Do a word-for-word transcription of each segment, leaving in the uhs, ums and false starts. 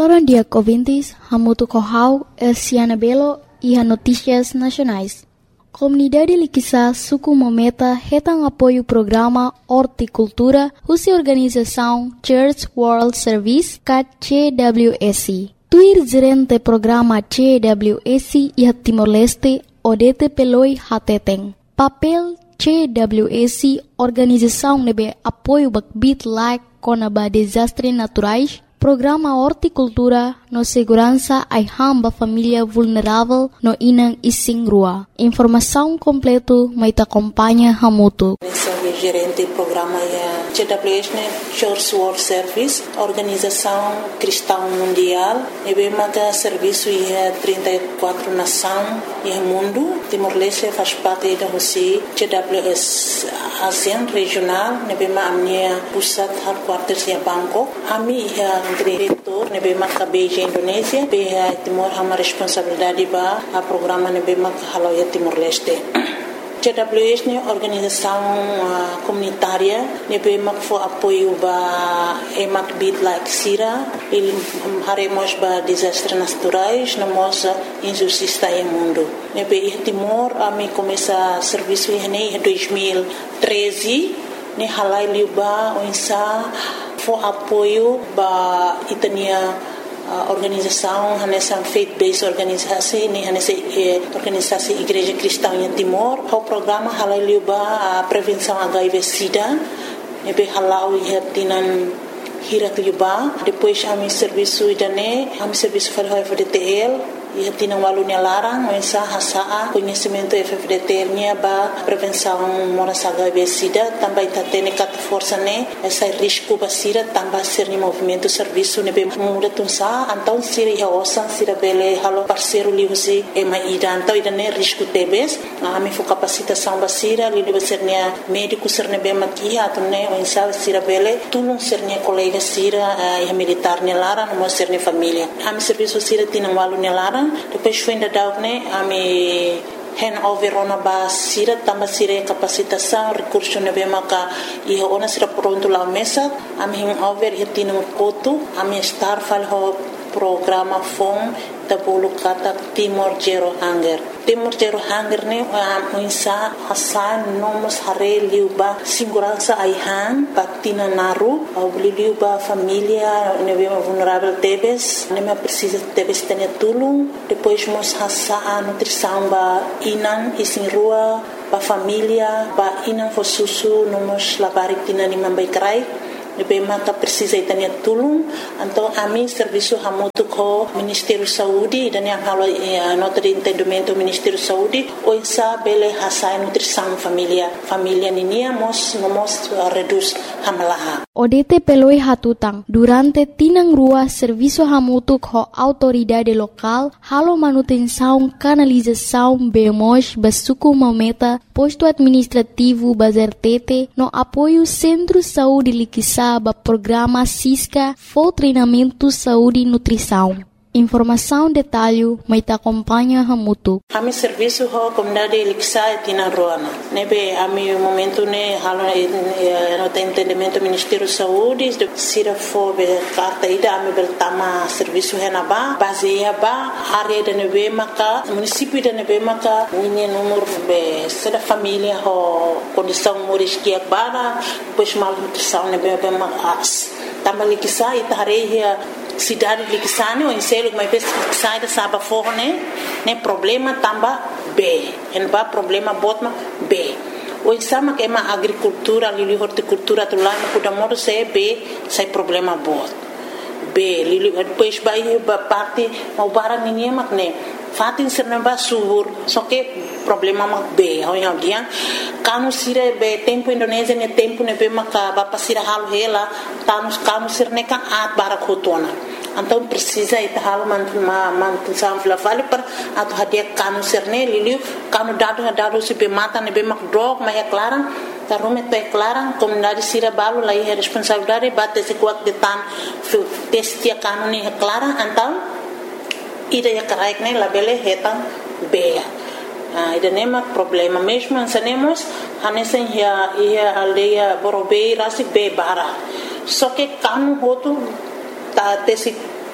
Loron dia ouvintes, Hamutu Kohau, Elsiana Belo e a Notícias Nacionais. Comunidade Liquissa Suku Mometa retam apoio o programa Horticultura, cuja organização Church World Service, C W S. Tuir gerente programa C W S e a Timor-Leste, Odete Peloi Hateteng. Papel C W S, organização nebe apoio bakbit like conaba desastres naturais, programa Horticultura no segurança ai hamba família vulnerável no inang ising rua. Informação completo mai ta acompanha Hamutu. Sou gerente do programa C W S, Church World Service, organização cristã mundial. E bem maga serviço em trinta e quatro nações e mundo. Timor-Leste faz parte da C W S ASEAN regional. E bem maga minha pusat headquarters em Bangkok. Ami é diretor, ne bem maga Beijing Indonésia. Bem Timor hama responsabilidade ba a programa ne bem maga haloia Timor-Leste. C W S é organização uh, comunitária, ne bem maga for apoio ba emak bit like sira, ele haremos ba desastres naturais, na moça injustiça em mundo. Ne bem Timor a me começa serviço em dois mil e treze, ne halai liuba onsa for apoio ba itania uh, organização nessa faith-based organização ni nessa eh, organização Igreja Cristã em Timor. O programa halai liuba a prevenção H I V/SIDA, ne be halau ia tinan hirat liuba. Depois a mi serviço idane, a mi serviço para F D T L e tinha um aluno larang mensa hasa conhecimento F D T L nya ba prevenção moras H I V/SIDA também tá tendo cat força né essa risco basira também ser ni movimento serviço ne be muda tunsa então sira ya osan sira bele halo parceiro li usi e mai ida então ida ne risco tebes a mi fo capacitação basira li de ser ne médico ser ne be makia to ne mensa sira bele tulung ser ne colega sira e militar ne larang mo ser ne família a mi serviço sira tinha um aluno larang. Depois foi ainda dar né a me handover ona ba sira tamba sira capacitação recurso ne be maka e ona sira pronto lá mesa a me handover e tinha um coto a me estar fal ho programa fom da bolo kata Timor Zero Hunger. Timor Zero Hunger ne a insa hasan nomos hare liuba segurança aihan patina naru au liuba família ne be vulnerável tebes ne me precisa tebes tenha tulung depois mos hasa a nutrição ba inan isin rua ba família ba inan fo susu nomos labarik tina ni mambai krai ne be maka precisa itania tulung então a mim serviço hamutu ko Ministério Saúde dan yang halo eh, nota de entendimento Ministério Saúde o insa bele hasa nutrição família família ninia mos nomos uh, reduz hamalaha. Odete peloi hatutang durante tinang rua serviço hamutu ko autoridade local halo manutenção canalização bemos basuku mometa posto administrativo bazertete no apoio Centro Saúde Liquissa ba programa Cisca for treinamento saúde e nutrição. Informação detalhe mai ta acompanha Hamutu. Ami serviço ho comunidade Liquissa tina roana. Nebe ami momento ne halo no entendimento Ministério Saúde de sira fo be carta ida ami bertama serviço henaba baseia ba área de nebe maka município de nebe maka minha número be sera família ho condição moris que bara depois mal nutrição nebe be mas tamba Liquissa itareia cidade Liquissa ne o inselo mas sai da saba forne ne problema tamba B en ba problema botma B o insama que é uma agricultura ali horticultura tu lá no kudamodo se B sai problema bot B lili depois vai ba parte mau barang ini mak ne fatin sernamba subur só que problema mak B ho yang dia kanu sire be tempo Indonésia ne tempo ne be maka ba pasira hal hela tanus kanu sirne kan at barakotona então precisa ita hal man man sam flavali per atau hadia kanu serne liliu kanu dadu dadu si be mata ne be mak drog ma ya clarang tarume te clarang comunidade sira balu lai responsabilidade bate se kuat de tan testia kanu ni clarang então ida ya karaik ne labele hetan be ah ida nema problema mesmo ansanemos hanesen ya ia aldeia borobe rasi be bara só que kanu hotu ta tesi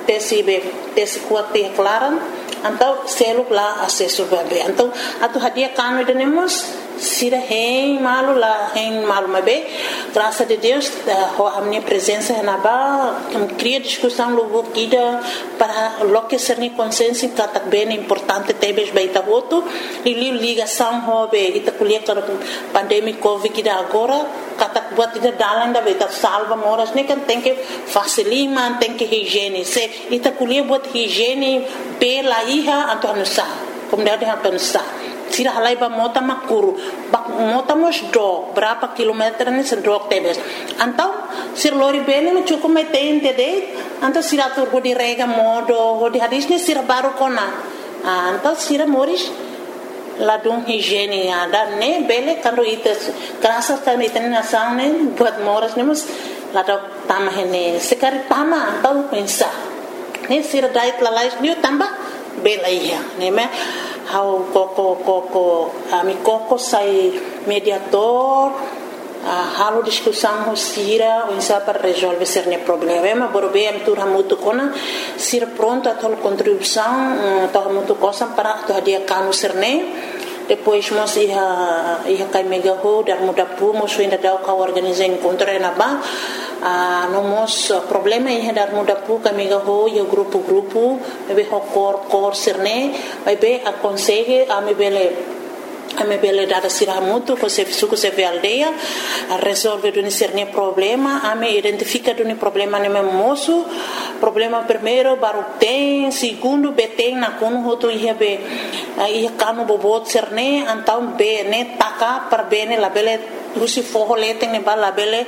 tesi be tesi kuat te klaran então seluk lá acesso bebê então atu hadia kanu denemos sira hein malu lá hein malu mabe graças a Deus a minha presença na ba cria discussão logo kida para loque ser ni consciência que bem importante tebes baita voto e ligação hobe ita kuliah para pandemia covid kida agora kata buat ida dalan da baita salva moras ne kan tem que facilima tem que higiene se ita kuliah buat higiene pela iha atau nusa kemudian atau nusa sira halai ba mota makuru bak mota mos do berapa kilometer ni sedok tebes antau sir lori bene no cukup metente de antau sira tur di rega modo di hadis ni sira baru kona antau sira moris ladung higiene ada ne bele karo ites krasa kan iten nasane buat moras nemos ladok tamah ini sekali tama antau pensa ne sira dait lalais ni tambah bela iya ne me how koko koko ami koko sai mediator uh, halo discussão sira unsa para resolver ser ne problema borbe am tur hamutu kona sir pronto a tol contribuição to hamutu cosa para to dia kanu serne depois mos ia ia kai mega ho dar muda pu mos ainda dau ka organizar encontro na ba a uh, nomos uh, problema ia dar muda pu ka mega ho ia grupo grupo be ho cor cor serne vai be aconselhe a me bele a me bele dada sira muito com se suco se ve aldeia a resolver do serne problema a me identifica do problema ne moço problema primeiro baru tem segundo be tem na kono hoto ia be ia kanu bobot serne então be ne taka para bene la bele usi forro lete ne bala bele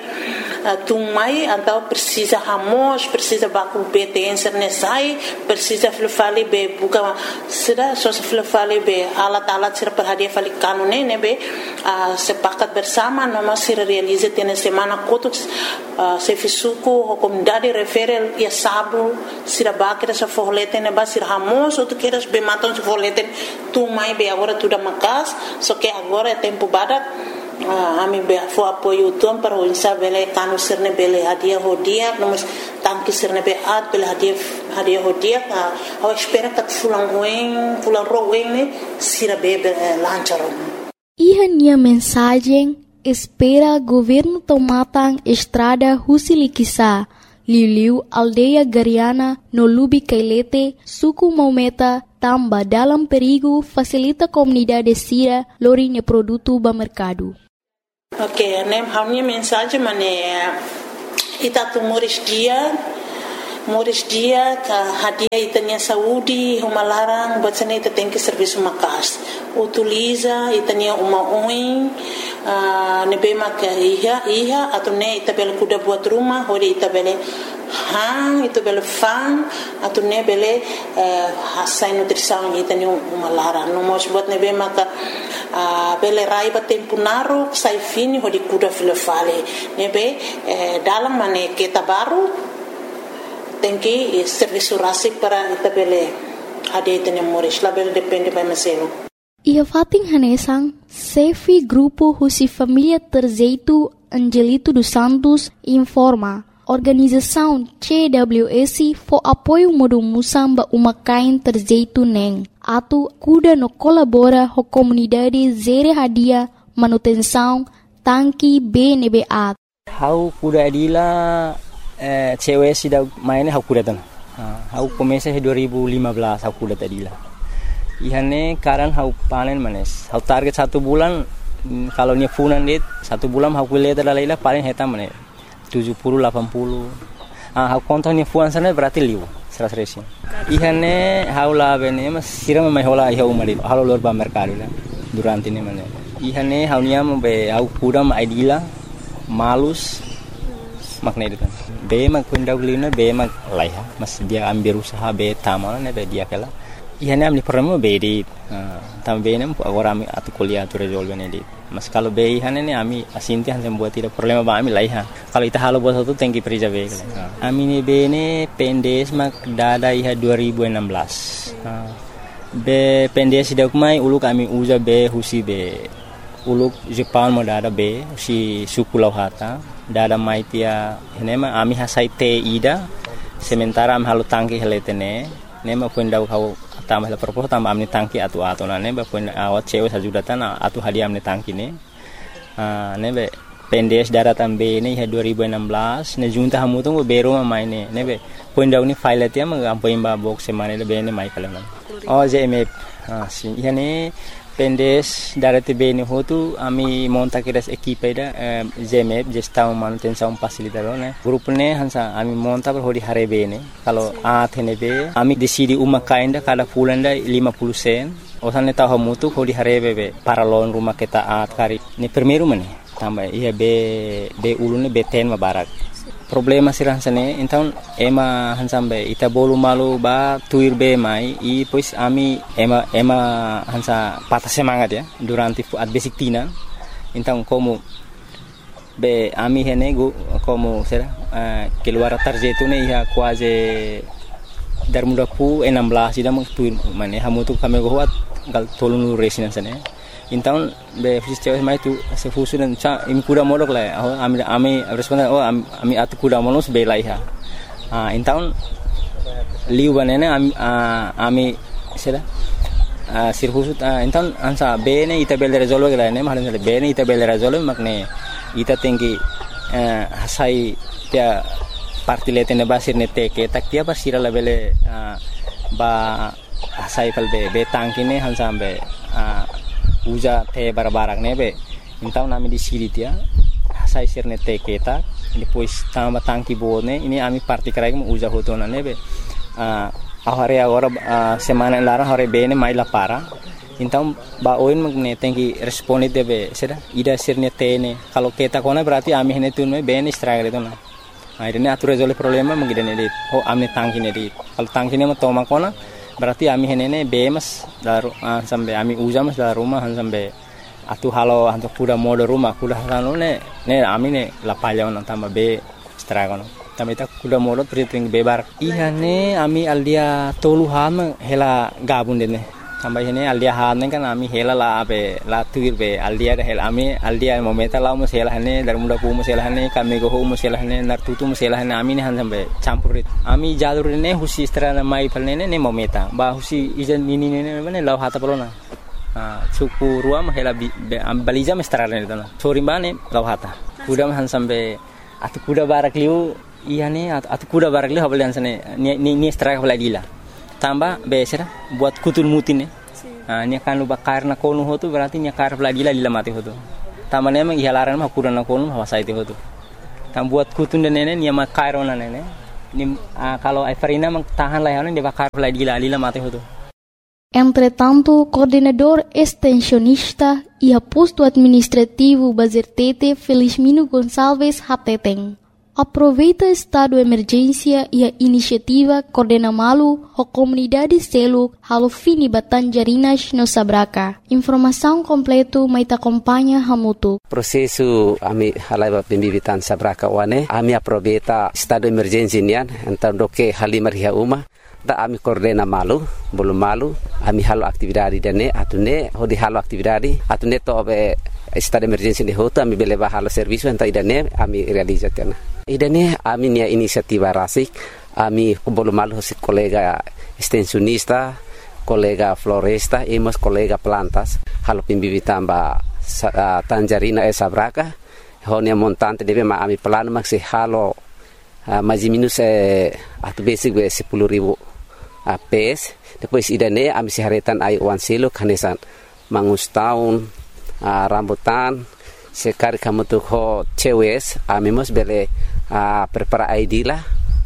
tumai então precisa ramos precisa baku beten serne sai precisa flufali be buka sira só se flufali be alat alat sira per hadia fali kanu ne ne be sepakat bersama noma sira realiza tene semana kotuk se fisuku comunidade refere ia sabu sira bakira sa forro lete ne ba sira ramos ou tu queres be matam se forro lete tumai be agora tudo macas só que agora é tempo badak a mim be fo apoio tom para o insa bele kanu serne bele hadia hodia nomos tanki serne be at bele hadia hadia hodia a espera que fulan ruim fulan ruim ne sira be lancharon Iha nia mensagem espera governo tomatang estrada Husilikisa Liu aldeia Gariana no Lubi Kailete suku Maumeta tamba dalam perigo facilita comunidade sira lorinya produto ba mercado. Ok, nem a minha mensagem é ita tu moris dia moris dia ka hadia itanya saúde uma larang buat sana ita tem que serviço makas utiliza itanya uma oin uh, nebe mak iha iha atau ne ita bel kuda buat rumah hodi ita bele hang itu bele fan atau ne bele hasai nutrição itanya uma larang no mos buat nebe mak Uh, bele rai ba tempo naru sai fini hodi kuda file fale nebe eh, dalam mane kita baru tem que serviço rasi para ita bele ade tene moris la bele depende ba meselo ia fating hanesang Sefi grupo Husi Família Terzeitu Angelito dos Santos informa organização C W S for apoio modo musamba uma kain Terzeitu neng atu kuda no colabora ho comunidade zere hadia manutenção tanki B N B A. Hau kuda adila eh, C W S da mainnya hau kuda tan. Hau komesa dua ribu lima belas hau kuda adila. Ihane karan hau panen manes. Hau target satu bulan kalau nya funan dit satu bulan hau kuliah tadalaila paling heta manes tujuh puluh delapan puluh. Ah hau kontak nya fuan sana berarti liu. Serasi. Ihane haula bene mas sira mai hola iha umari halo lor ba mercado la durante ne mane ihane haunia mo be au kuda ma idila malus makne itu be mak pendagulina be mak laiha mas dia ambil usaha be tamana ne be dia kala ihane amni promo be di tam be ne agora ami atu kuliah tu resolve ne di mas kalau be ihane ne ami asinti han buat tidak problema ba ami laiha kalau ita halo buat satu tengki perija be ami ne be ne pendes mak dada iha dua ribu enam belas be pendes dak mai uluk ami uza be husi be uluk Jepang mo dada be si suku lauhata dada mai tia henema ami hasai te ida sementara am halu tangki heletene ne ma pun dau kau tambah la propos tambah amni tangki atu atu na ne ba pun awat cewe sajudatan atu hadiah amni tangki ne ah ne be pendes daratan be ne dua ribu enam belas ne junta hamu tu bero ma mai ne ne be pun dau ni file tia ma ampoin ba box semane le be ne mai kala oh J M F ah si yani pendes darate be ne hotu ami monta kiras equipe da J M F gestão manutenção facilitador ne grup ne hansa ami monta per hodi hare be ne kalau a thene be ami decidi uma kainda kada fulanda lima puluh sen osane tahu mutu hodi hare be para lon rumah kita at kari ne primeiro mane tambah iya be be ulune be ten ma barak problema sirah sane então ema hansambe ita bolu malu ba tuir be mai i pois ami ema ema hansa patah semangat ya durante at basic tina então como be ami hene go como será uh, keluar tarjetu ne ia quase dar muda pu enam belas ida mo tuir mane hamu tu kami go wat gal tolunu resina sane então be fisiceu mai tu se fusu dan cha im kuda modok la ami ami responden oh ami atu kuda monos be lai ha ah então liu banene ami ami sera sir fusu então ansa be ne ita bel resolve la ne mahalan be ne ita bel resolve makne ita tinggi hasai dia parti letene basir ne teke tak dia basira la bele ba hasai kal be be tangkine hansambe uja te barbarak nebe então nami di siri dia sai sirne te keta depois tambah tangki bone ini ami parti karai mo uja hotona nebe a ahare agora semana lara hore bene mai la para então ba oin magne tenki responde debe sera ida sirne tene kalau keta kona berarti ami hene tunme bene struggle itu na akhirnya atur resolve problema mengidane di oh ami tangki ne di kalau tangki ne mo toma kona berarti ami henene bemas daru uh, sampai ami uja mas dalam rumah sampai atu halo untuk kuda mode rumah kuda halo ne ne ami ne lapalya on tambah be stragono tambah itu kuda mode pritring bebar iya ne ami aldia tolu ham hela gabun dene tambah ini aldia ham kan ami hela la be la tuir be aldia da hela ami aldia momenta la mo hela hane dar muda pu mo hela hane kami go ho mo hela hane nar tutu mo hela hane ami ne han sampai campurit ami jalur ne husi strana mai palne ne momenta ba husi ijan nini ne ne law hata polona ah suku ruam hela baliza me strana ne dona sori bane law hata kuda han sampai atu kuda barak liu iya ne atu kuda barak liu habal sane ni ni straka lagi lah tambah besera buat kutul mutin ne ah nya kan luba karna konu hotu berarti nya kar lagi lah lila mati hotu tambah ne mang ihalaran mah kuda na konu hawasa itu hotu tam buat kutun dan nene nya ma kairona nene ni kalau Everina mang tahan lah ne de bakar lagi lah lila mati hotu. Entretanto, coordenador extensionista e posto administrativo Bazertete Felizmino Gonçalves Hateteng aproveita estado de emergência e a iniciativa coordena malu a comunidade selo halo fini Batanjarinas no Sabraca. Informação completo mai te acompanha hamutu. Processo ami halaiba pembibitan Sabraca wane ami aproveita estado de emergência nian então do que halimar ria uma da ami coordena malu bolu malu ami halo aktividade dane atune hodi halo aktividade atune to be estado de emergência de hoto ami beleva halo serviço então idane ami realizatena idane ami nia inisiativa rasik ami bolu malu hosi kolega extensionista kolega floresta e mas kolega plantas halo pimbibitan ba uh, Tanjarina e Sabraca honia montante deve ma ami plano maxi halo uh, mais minus eh, atu basic be sepuluh ribu uh, pes depois idane ami siharetan ai wan silo kanesan mangus tahun uh, rambutan sekali kamu tuh ho cewes ami mos bele uh, prepara I D lah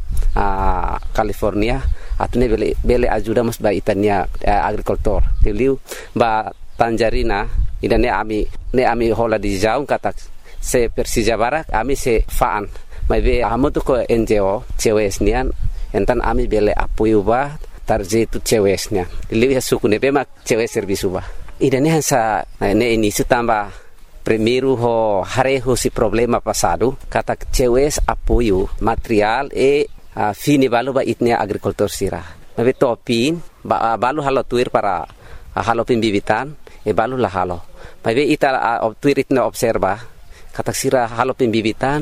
uh, California atune bele bele ajuda mos ba itania uh, agricultor tiliu ba Tanjarina idane ami ne ami hola di jaung kata se Persija Barak ami se faan mai be amu tu ko N G O cewes nian entan ami bele apoio ba tarje tu cewes nian liu suku ne be mak cewes servisu ba idane hansa ne ini sutamba primeiro ho hareho si problema passado kata cewes apoio material e uh, fini balu ba itnia agricultor sira mai be topin ba uh, balu halo tuir para uh, halo pimbibitan e balu la halo mai be ita uh, tuir itna observa kata sira halo pimbibitan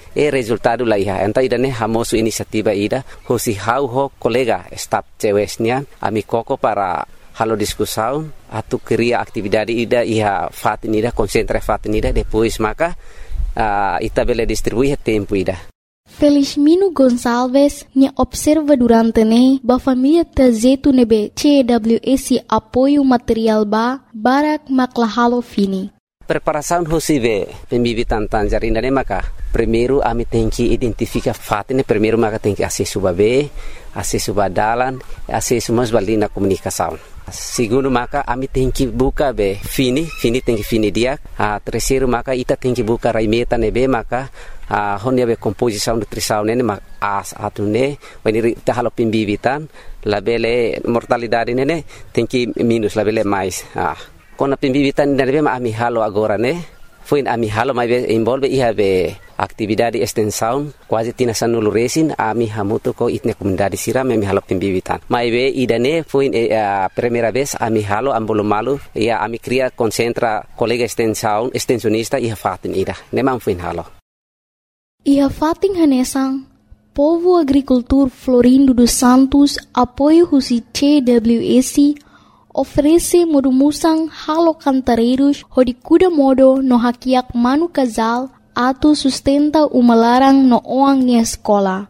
e resultado la iha enta idane hamosu inisiativa ida hosi hau ho kolega staf cewesnya ami koko para halo diskusão atu cria atividade ida iha fatinida concentra fatinida depois maka uh, itabele distribuir tempo ida. Felizmino Gonçalves nya observa durante ne ba família tazetu nebe C W S apoio material ba barak maklahalo fini. Preparação hosive pembibitan tangerina ne maka primeiro ami tem que identificar fatine primeiro maka tem que acesso babe acesso badalan acesso mas balina comunicação. Segundo maka ami tem que buka be fini fini tem que fini dia a terceiro maka ita tem que buka raimeta nebe maka a honia be composição nutrição nene mak as atune weniri ta halo pembibitan labele mortalidade nene tem que minus labele mais ah kona pembibitan nene ma ami halo agora ne foi ami halo mai be envolve iha be atividade extensão quase tina sanulu resin ami hamuto ko itne comunidade siram ami halo pembibitan mai be idane foi a primeira vez ami halo ambolo malu ia ami cria concentra colega extensão extensionista iha fatin ida nemam foi halo. Iha fating hanesang, Povo Agricultor Florindo dos Santos, apoio husi C W S, oferece modumusang halo cantareiros hodi kuda modo no hakiak manu casal atu sustenta umalarang no oang ni escola.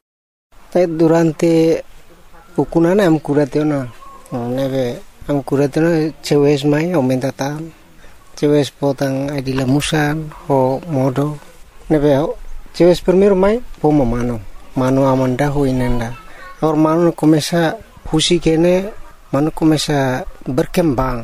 Durante ukunana am kuratena, neve am kuratena cewes mai aumenta tam, cewes potang adila musan ho modo, neve cewes primeiro mai poma mano mano amanda ho inenda or mano começa husi kene mano começa berkembang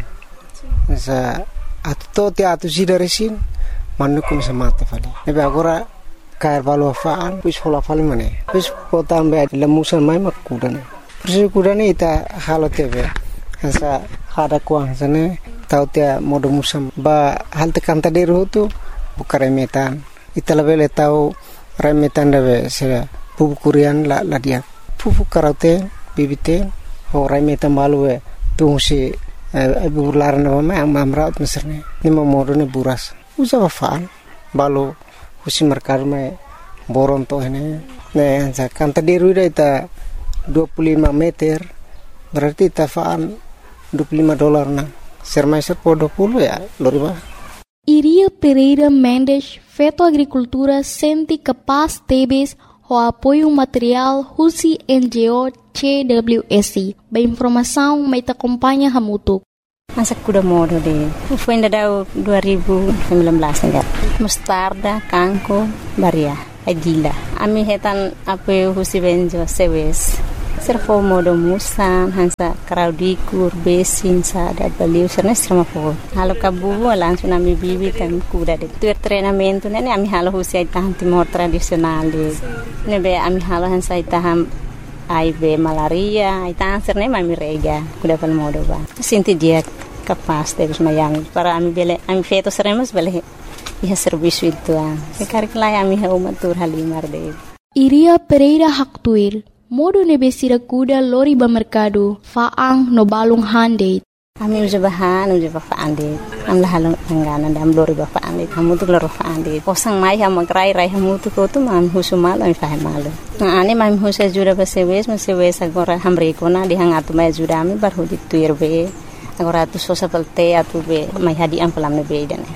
sa atto te atu sidaresin mano começa mate fali nebe agora cair valo faan pus hola fali mane pus potam be lemusan mai makudane persi kudane ita halo tebe sa hada kuang sane tau te modo musam ba hal te kanta deru tu bukare metan ita lebele tahu remetan debe sera pupu kurian la la dia pupu karaute bibite ho remetan balue tu si ibu laran nama ma amraut meserne ni modo ne buras usa faan balu husi merkar me boron to hene ne sa kanta deru ita dua puluh lima meter berarti ta faan dua puluh lima dolar na sermai serpo dua puluh ya loriba. Iria Pereira Mendes, Feto Agricultura, sente capaz tebes o apoio material husi N G O C W S. Ba informação mai te acompanha hamutuk. Masa kuda modo de. Foi ainda dua ribu sembilan belas enggak. Mustarda, kangko, baria, adila. Ami hetan apoio husi N G O C W S. Servo modo musan hansa kraudikur besin sa da baliu serna strama fo halo kabu langsung ami bibi kan kuda de tu treinamento ne ami halo husi tahan timor tradisional de ne be ami halo hansa taham ai be malaria ai tahan serna ami rega kuda pal modo ba sinti dia capaz de mayang para ami bele ami feto seremos bele iha serviço itu ah sekar klai ami ha umatur halimar de Iria Pereira Haktuir modo nebesira kuda lori ba mercado faang no balung hande. Ami uja bahan uja ba faande. Am la halong angana dam lori ba faande. Kamu tu lori faande. Posang mai ha magrai rai hamu tu ko tu mam husumal ami fahe malu. Na ani mam husa jura ba sewes ma sewes agora hamre ko na di hangatu mai jura ami bar hudi tuir be. Agora tu sosa pelte atu be mai hadi am pelam be dane.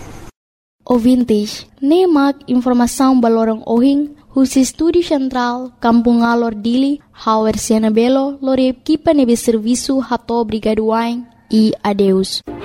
Ouvintes, nemak informação balorong ohing husi Estúdio Central, Kampung Alor Dili, Hauer Siana Belo, lori equipa nebe serviço rato obrigado e adeus.